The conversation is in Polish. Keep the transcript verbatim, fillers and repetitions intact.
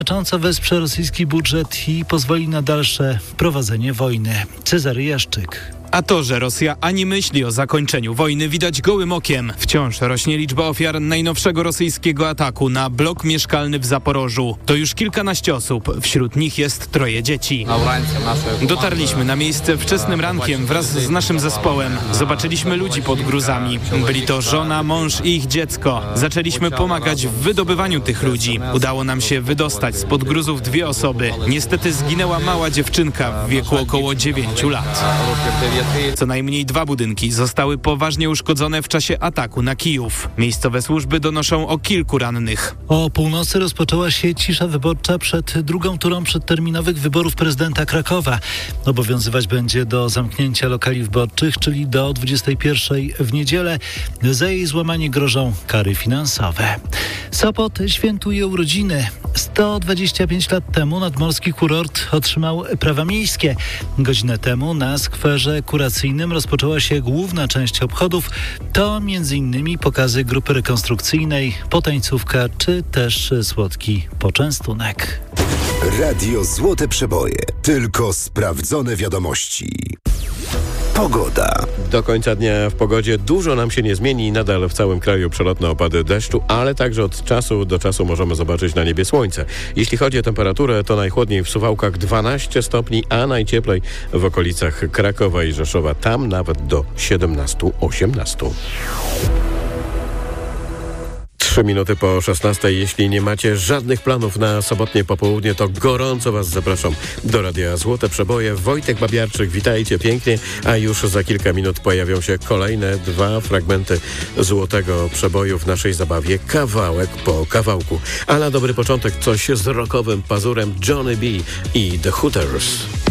Znacząco wesprze rosyjski budżet i pozwoli na dalsze prowadzenie wojny. Cezary Jaszczyk. A to, że Rosja ani myśli o zakończeniu wojny, widać gołym okiem. Wciąż rośnie liczba ofiar najnowszego rosyjskiego ataku na blok mieszkalny w Zaporożu. To już kilkanaście osób, wśród nich jest troje dzieci. Dotarliśmy na miejsce wczesnym rankiem wraz z naszym zespołem. Zobaczyliśmy ludzi pod gruzami. Byli to żona, mąż i ich dziecko. Zaczęliśmy pomagać w wydobywaniu tych ludzi. Udało nam się wydostać spod gruzów dwie osoby. Niestety zginęła mała dziewczynka w wieku około dziewięciu lat. Co najmniej dwa budynki zostały poważnie uszkodzone w czasie ataku na Kijów. Miejscowe służby donoszą o kilku rannych. O północy rozpoczęła się cisza wyborcza przed drugą turą przedterminowych wyborów prezydenta Krakowa. Obowiązywać będzie do zamknięcia lokali wyborczych, czyli do dwudziestej pierwszej w niedzielę. Za jej złamanie grożą kary finansowe. Sopot świętuje urodziny. sto dwadzieścia pięć lat temu nadmorski kurort otrzymał prawa miejskie. Godzinę temu na skwerze kuracyjnym rozpoczęła się główna część obchodów. To między innymi pokazy grupy rekonstrukcyjnej, potańcówka czy też słodki poczęstunek. Radio Złote Przeboje. Tylko sprawdzone wiadomości. Pogoda. Do końca dnia w pogodzie dużo nam się nie zmieni. Nadal w całym kraju przelotne opady deszczu, ale także od czasu do czasu możemy zobaczyć na niebie słońce. Jeśli chodzi o temperaturę, to najchłodniej w Suwałkach dwanaście stopni, a najcieplej w okolicach Krakowa i Rzeszowa. Tam nawet do siedemnaście osiemnaście. Trzy minuty po szesnastej. Jeśli nie macie żadnych planów na sobotnie popołudnie, to gorąco Was zapraszam do Radia Złote Przeboje. Wojtek Babiarczyk, witajcie pięknie, a już za kilka minut pojawią się kolejne dwa fragmenty Złotego Przeboju w naszej zabawie kawałek po kawałku. A na dobry początek coś z rockowym pazurem Johnny B i The Hooters.